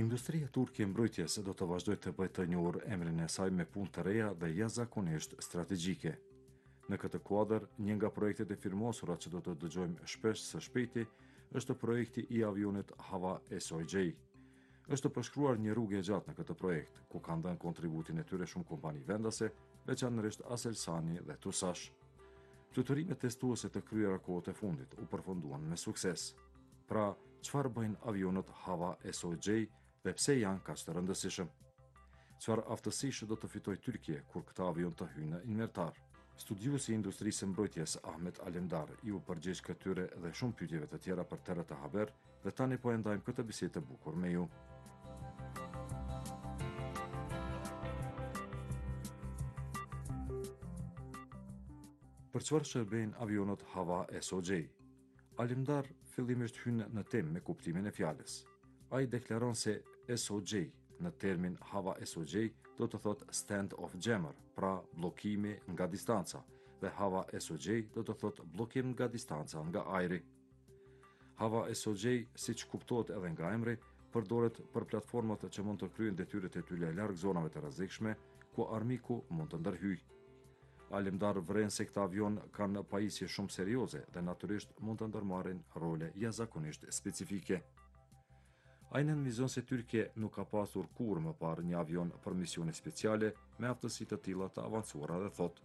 Industria turke e mbrojtjes do të vazhdojë të bëjë të njohur emrin e saj me punë të reja dhe jashtëzakonisht strategjike. Në këtë kuadër, një nga projektet e firmosura që do të dëgjojmë shpesh së shpejti është projekti i avionit Hava SOJ. Është përshkruar një rrugë e gjatë në këtë projekt, ku kanë dhënë kontributin e tyre shumë kompani vendase, veçanërisht Aselsani dhe Tusash. Fluturime testuese të kryera kohët e fundit u përfunduan me sukses. Pra, çfarë bëjnë avionët Hava SOJ dhe pse janë kaq të rëndësishëm? Çfarë aftësish do të fitojë Turqia kur këtë avion të hyjë në inventar? Studiuesi i industrisë së mbrojtjes Ahmet Alemdar i u përgjigj këtyre dhe shumë pyetjeve të tjera për TRT Haber dhe tani po e ndajmë këtë bisedë të bukur me ju. Për çfarë shërbejnë avionët Hava SOJ? Alemdar fillimisht hyn në temë me kuptimin e fjalës. Ai deklaron se SOJ në termin Hava SOJ do të thotë stand of jammer, pra bllokimi nga distanca, dhe Hava SOJ do të thotë bllokim nga distanca nga ajri. Hava SOJ, siç kuptohet edhe nga emri, përdoret për platformat që mund të kryejnë detyret e tyre larg zonave të rrezikshme, ku armiku mund të ndërhyjë. Alemdar vren se këta avion kanë pajisje shumë serioze dhe natyrisht mund të ndërmarrin role jashtëzakonisht specifike. Ai nënvizon se Turqia nuk ka pasur kurrë më parë një avion për misione speciale me aftësi të tilla të avancuara dhe thotë: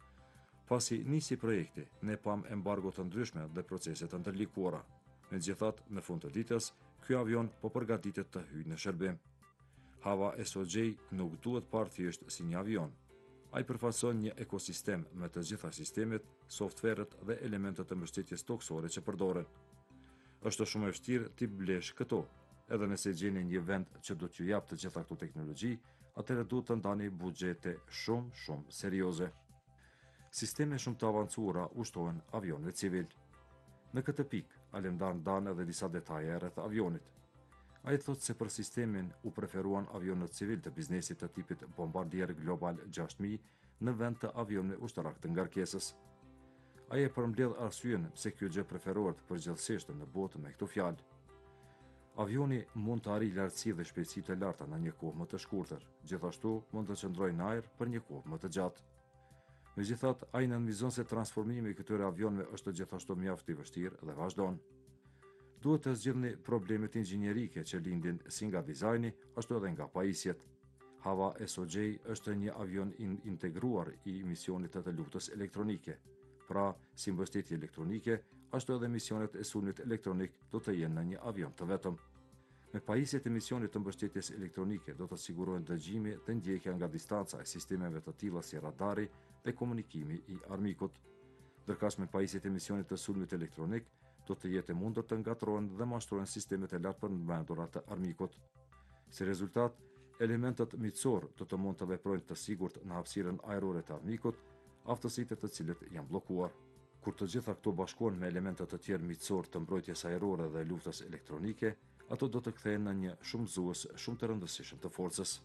Pasi nisi projekti, ne pam embargo të ndryshme dhe procese të ndërlikuara. Megjithatë, në fund të ditës, ky avion po përgatitet të hyjë në shërbim. Hava SOJ nuk duhet parë thjesht si një avion. Ai përfaqëson një ekosistem me të gjitha sistemet, softverët dhe elementet e mbështetjes toksore që përdoren. Është shumë e vështirë t'i blesh këto. Edhe nëse gjeni një vend që do t'ju jap të gjitha këto teknologji, atëherë duhet të ndani buxhete shumë serioze. Sisteme shumë të avancuara ushtohen avionëve civil. Në këtë pikë, Alemdar ndan edhe disa detaje rreth avionit. Ai thotë se për sistemin u preferuan avionët civil të biznesit të tipit Bombardier Global 6000 në vend të avionëve ushtarak të ngarkesës. Ai e përmbledh arsyen pse kjo gjë preferohet përgjithsisht në botë me këto fjalë. Avioni mund të arrijë lartësi dhe shpejtësi të larta në një kohë më të shkurtër, gjithashtu mund të qëndrojë në ajër për një kohë më të gjatë. Megjithatë, ai nënvizon se transformimi i këtyre avionëve është gjithashtu mjaft i vështirë dhe vazhdon. Duhet të zgjidhni problemet inxhinierike që lindin si nga dizajni, ashtu edhe nga pajisjet. Hava SOJ është një avion integruar i misionit të luftës elektronike. Pra, si mbështetje elektronike, ashtu edhe misionet e sulmit elektronik do të jenë në një avion të vetëm. Me pajisjet e misionit të mbështetjes elektronike do të sigurohen dëgjimi dhe ndjekja nga distanca e sistemeve të tilla si radari dhe komunikimi i armikut. Ndërkësh me pajisjet e misionit të sulmit elektronik do të jetë e mundur të ngatrohen dhe mashtrohen sistemet e lartë përmbledhura të armikut. Si rezultat, elementet miqësor do të mund të veprojnë të sigurt në hapësirën ajrore të armikut, aftësitë të cilët janë bllokuar. Kur të gjitha këto bashkohen me elementet të tjerë miqësor të mbrojtjes ajrore dhe luftës elektronike, ato do të kthehen në një shumëzues shumë të rëndësishëm të forcës.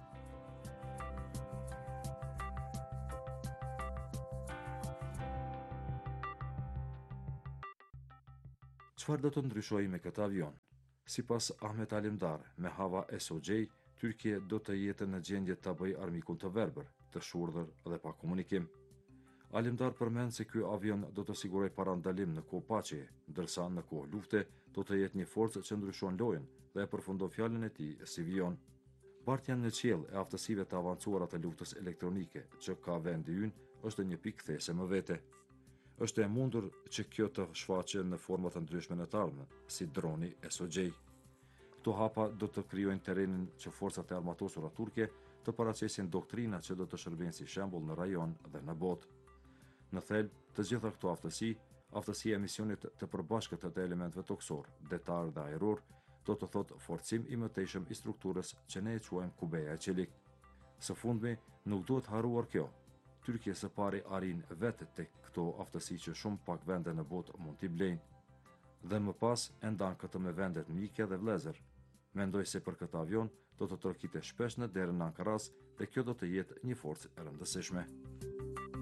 Çfarë do të ndryshojë me këtë avion? Sipas Ahmet Alemdar, me Hava SOJ, Turqia do të jetë në gjendje ta bëjë armikun të verbër, të shurdhër dhe pa komunikim. Alemdar përmend se ky avion do të sigurojë parandalim në kohë paqeje, ndërsa në kohë lufte do të jetë një forcë që ndryshon lojën dhe e përfundon fjalën e tij si vijon. Bartja në qiell e aftësive të avancuara të luftës elektronike që ka vendi ynë është një pikë these më vete. Është e mundur që kjo të shfaqet në forma të ndryshme në të ardhmen, si droni SOJ. Këto hapa do të krijojnë terrenin që forcat e armatosura turke të paraqesin doktrina që do të shërbejnë si shembull në rajon dhe në botë. Në thelb, të gjitha këto aftësia e misionit të përbashkët të elementëve toksor, detar dhe ajror, do të thotë forcim i mëtejshëm i strukturës që ne e quajmë kubeja e qelik. Së fundmi, nuk duhet harruar kjo. Turqia së pari arrin vetë tek këto aftësi që shumë pak vende në botë mund t'i blejnë. Dhe më pas e ndan këtë me vendet mike dhe vëllezër. Mendoj se për këtë avion do të trokitet shpesh në derën në Ankaras dhe kjo do të jetë një forcë e rëndësishme.